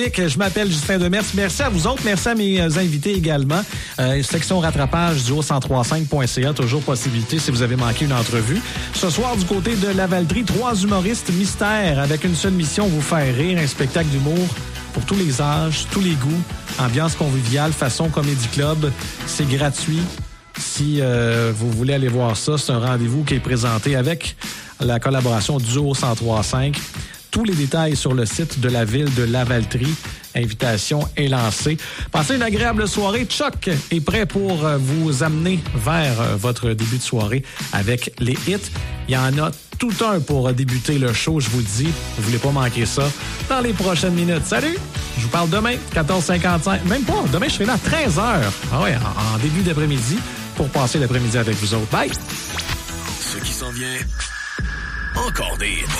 Je m'appelle Justin Demers. Merci à vous autres. Merci à mes invités également. Section rattrapage du haut1035.ca. Toujours possibilité si vous avez manqué une entrevue. Ce soir, du côté de Lavaltrie, 3 humoristes mystères avec une seule mission, vous faire rire. Un spectacle d'humour pour tous les âges, tous les goûts. Ambiance conviviale, façon Comédie Club. C'est gratuit. Si vous voulez aller voir ça, c'est un rendez-vous qui est présenté avec la collaboration du Haut1035. Tous les détails sur le site de la ville de Lavaltrie. Invitation est lancée. Passez une agréable soirée. Chuck est prêt pour vous amener vers votre début de soirée avec les hits. Il y en a tout un pour débuter le show, je vous le dis. Vous voulez pas manquer ça dans les prochaines minutes. Salut! Je vous parle demain, 14h55. Même pas, demain je serai là à 13h. Ah ouais, en début d'après-midi pour passer l'après-midi avec vous autres. Bye! Ce qui s'en vient, encore des hits.